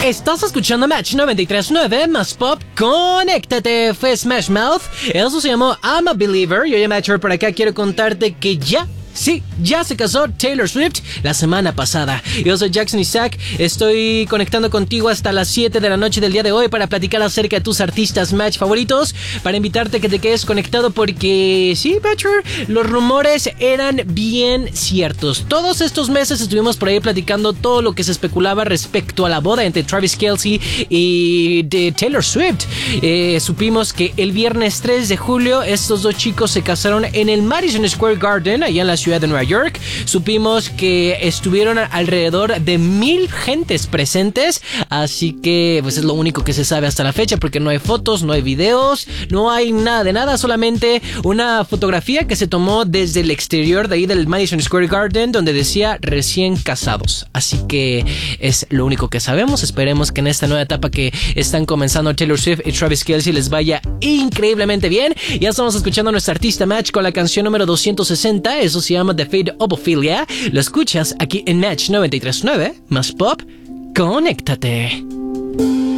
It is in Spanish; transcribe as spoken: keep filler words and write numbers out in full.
Estás escuchando Match noventa y tres punto nueve más pop. Conéctate, fue Smash Mouth. Eso se llamó I'm a Believer. Yo ya Matcher por acá quiero contarte que ya... Sí, ya se casó Taylor Swift la semana pasada. Yo soy Jackson Isaac, estoy conectando contigo hasta las siete de la noche del día de hoy para platicar acerca de tus artistas Match favoritos, para invitarte a que te quedes conectado porque, sí, Matcher, los rumores eran bien ciertos. Todos estos meses estuvimos por ahí platicando todo lo que se especulaba respecto a la boda entre Travis Kelce y de Taylor Swift. Eh, supimos que el viernes tres de julio estos dos chicos se casaron en el Madison Square Garden, allá en la ciudad de Nueva York. Supimos que estuvieron alrededor de mil gentes presentes, así que pues es lo único que se sabe hasta la fecha, porque no hay fotos, no hay videos, no hay nada de nada, solamente una fotografía que se tomó desde el exterior de ahí del Madison Square Garden, donde decía recién casados. Así que es lo único que sabemos. Esperemos que en esta nueva etapa que están comenzando Taylor Swift y Travis Kelce les vaya increíblemente bien. Ya estamos escuchando a nuestra artista Match con la canción número doscientos sesenta. Eso se llama The Fate of Ophelia. Lo escuchas aquí en Match noventa y tres punto nueve más pop. Conéctate.